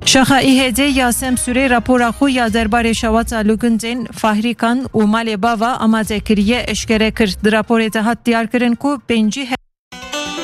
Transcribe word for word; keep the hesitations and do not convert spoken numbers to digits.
Şaxa İHD Yasem Süre rapora xu ya derbarê şewata lugundên Fahrikan û malê bava amade kiriye eşkere kir. Di raporê de hat diyarkirin ku pêncî